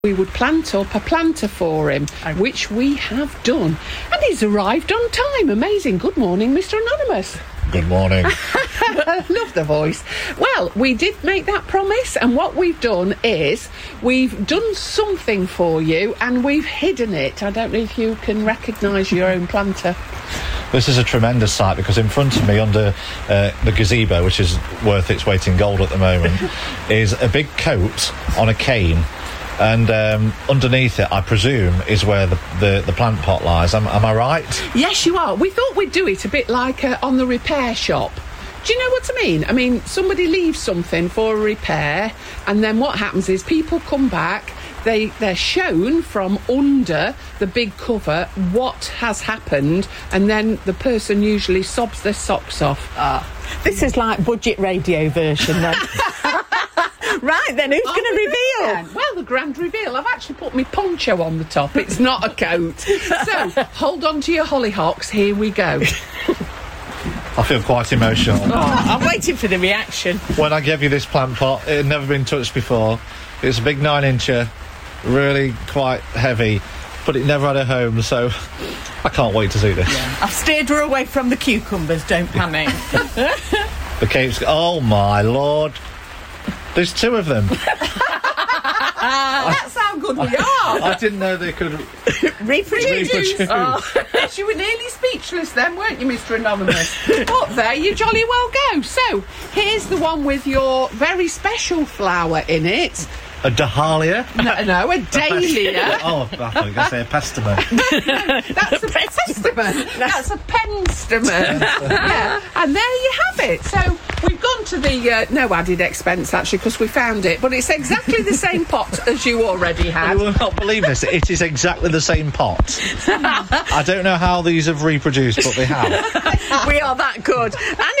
we would plant up a planter for him, which we have done. And he's arrived on time. Amazing. Good morning, Mr. Anonymous. Good morning. Love the voice. Well, we did make that promise, and what we've done is we've done something for you and we've hidden it. I don't know if you can recognise your own planter. This is a tremendous sight because in front of me, under the gazebo, which is worth its weight in gold at the moment, is a big coat on a cane. And underneath it, I presume, is where the plant pot lies. Am I right? Yes, you are. We thought we'd do it a bit like on the repair shop. Do you know what I mean? I mean, somebody leaves something for a repair, and then what happens is people come back, they're shown from under the big cover what has happened, and then the person usually sobs their socks off. This is like budget radio version then. Right then, who's going to reveal? Well, the grand reveal. I've actually put my poncho on the top. It's not a coat. So, hold on to your hollyhocks. Here we go. I feel quite emotional. I'm waiting for the reaction. When I gave you this plant pot, it had never been touched before. It's a big 9-incher, really quite heavy, but it never had a home, so I can't wait to see this. Yeah. I've steered her away from the cucumbers, don't panic. The cape's... Oh, my Lord. There's 2 of them. That's how good we are. I didn't know they could... Reproduce. Yes, you were nearly speechless then, weren't you, Mr. Anonymous? But there you jolly well go. So, here's the one with your very special flower in it. A dahlia? No, a dahlia. Oh, I thought you were going to say a pestamon. That's a pestamon. That's a penstamon. Yeah, and there you have it. So we've gone to the no added expense actually because we found it, but it's exactly the same pot as you already had. You will not believe this. It is exactly the same pot. I don't know how these have reproduced, but they have. We are that good. And